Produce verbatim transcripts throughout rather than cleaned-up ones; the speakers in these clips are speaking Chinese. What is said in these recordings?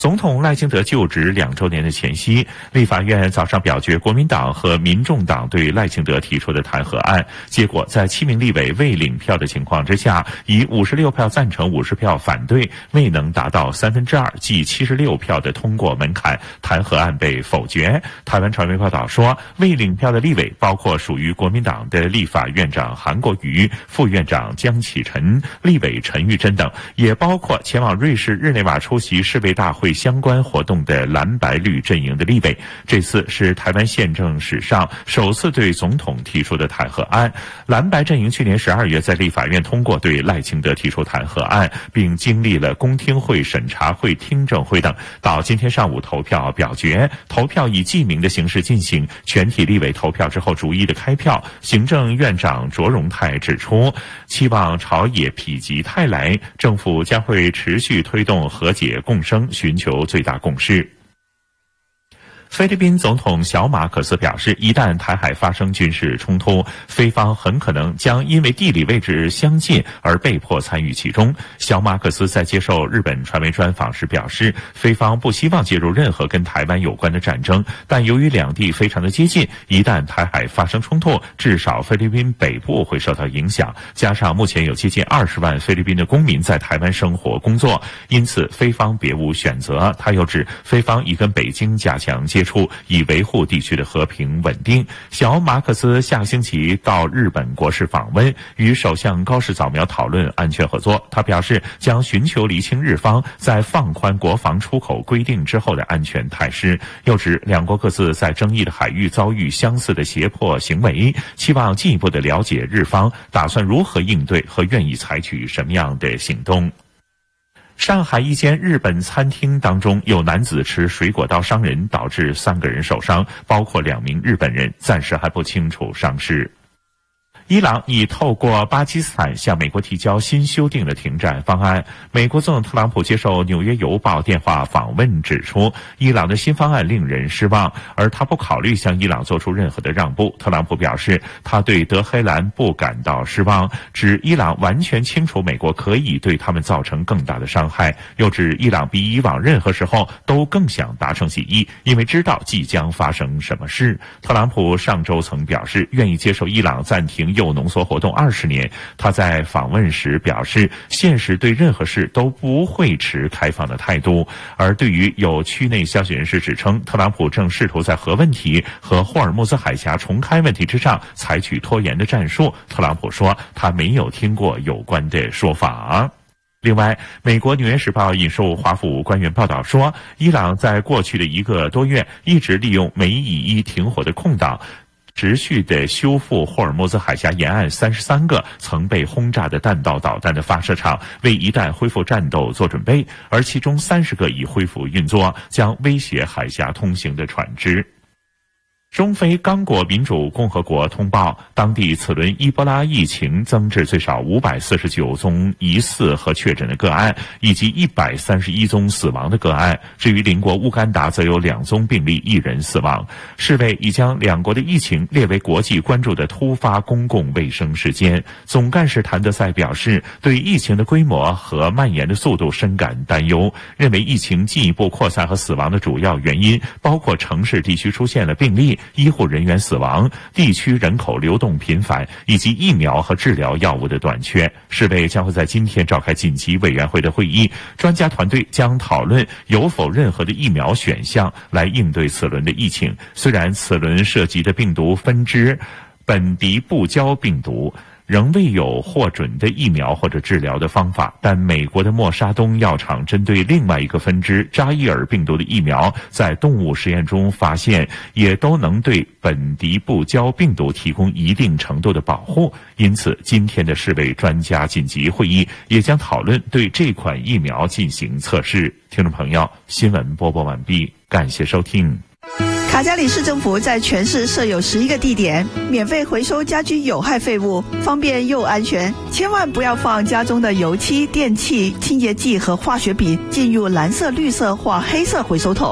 总统赖清德就职两周年的前夕，立法院早上表决国民党和民众党对赖清德提出的弹劾案，结果在七名立委未领票的情况之下，以五十六票赞成、五十票反对，未能达到三分之二，即七十六票的通过门槛，弹劾案被否决。台湾传媒报道说，未领票的立委包括属于国民党的立法院长韩国瑜、副院长江启臣、立委陈玉珍等，也包括前往瑞士日内瓦出席世卫大会相关活动的蓝白绿阵营的立委。这次是台湾宪政史上首次对总统提出的弹劾案。蓝白阵营去年十二月在立法院通过对赖清德提出弹劾案，并经历了公听会、审查会、听证会等，到今天上午投票表决。投票以记名的形式进行，全体立委投票之后逐一的开票。行政院长卓荣泰指出，期望朝野否极泰来，政府将会持续推动和解共生，寻求最大共识。菲律宾总统小马可斯表示，一旦台海发生军事冲突，菲方很可能将因为地理位置相近而被迫参与其中。小马可斯在接受日本传媒专访时表示，菲方不希望介入任何跟台湾有关的战争，但由于两地非常的接近，一旦台海发生冲突，至少菲律宾北部会受到影响，加上目前有接近二十万菲律宾的公民在台湾生活工作，因此菲方别无选择。他又指，菲方已跟北京加强接触，以维护地区的和平稳定。小马克思下星期到日本国事访问，与首相高市早苗讨论安全合作。他表示将寻求厘清日方在放宽国防出口规定之后的安全态势，又指两国各自在争议的海域遭遇相似的胁迫行为，期望进一步的了解日方打算如何应对和愿意采取什么样的行动。上海一间日本餐厅当中，有男子持水果刀伤人，导致三个人受伤，包括两名日本人，暂时还不清楚伤势。伊朗已透过巴基斯坦向美国提交新修订的停战方案。美国总统特朗普接受《纽约邮报》电话访问指出，伊朗的新方案令人失望，而他不考虑向伊朗做出任何的让步。特朗普表示，他对德黑兰不感到失望，指伊朗完全清楚美国可以对他们造成更大的伤害，又指伊朗比以往任何时候都更想达成协议，因为知道即将发生什么事。特朗普上周曾表示，愿意接受伊朗暂停铀浓缩活动二十年。他在访问时表示，现实对任何事都不会持开放的态度。而对于有区内消息人士指称，特朗普正试图在核问题和霍尔木兹海峡重开问题之上采取拖延的战术，特朗普说他没有听过有关的说法。另外，美国《纽约时报》引述华府官员报道说，伊朗在过去的一个多月一直利用美以伊停火的空档，持续的修复霍尔木兹海峡沿岸三十三个曾被轰炸的弹道导弹的发射场，为一旦恢复战斗做准备，而其中三十个已恢复运作，将威胁海峡通行的船只。中非刚果民主共和国通报，当地此轮伊波拉疫情增至最少五百四十九宗疑似和确诊的个案，以及一百三十一宗死亡的个案。至于邻国乌干达，则有两宗病例，一人死亡。世卫已将两国的疫情列为国际关注的突发公共卫生事件。总干事谭德赛表示，对疫情的规模和蔓延的速度深感担忧，认为疫情进一步扩散和死亡的主要原因包括城市地区出现了病例、医护人员死亡、地区人口流动频繁，以及疫苗和治疗药物的短缺。世卫将会在今天召开紧急委员会的会议，专家团队将讨论有否任何的疫苗选项来应对此轮的疫情。虽然此轮涉及的病毒分支本迪布胶病毒仍未有获准的疫苗或者治疗的方法，但美国的默沙东药厂针对另外一个分支扎伊尔病毒的疫苗，在动物实验中发现，也都能对本迪布胶病毒提供一定程度的保护。因此，今天的世卫专家紧急会议也将讨论对这款疫苗进行测试。听众朋友，新闻播报完毕，感谢收听。 卡加里市政府在全市设有十一个地点，免费回收家居有害废物，方便又安全。千万不要放家中的油漆、电器、清洁剂和化学品进入蓝色、绿色或黑色回收桶。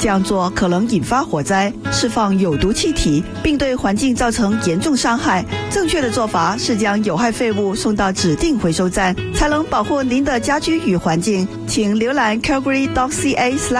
这样做可能引发火灾，释放有毒气体，并对环境造成严重伤害。正确的做法是将有害废物送到指定回收站，才能保护您的家居与环境。请浏览 calgary dot c a slash